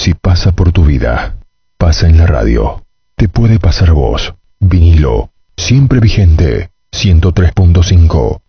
Si pasa por tu vida, pasa en la radio. Te puede pasar a vos. Vinilo, siempre vigente, 103.5.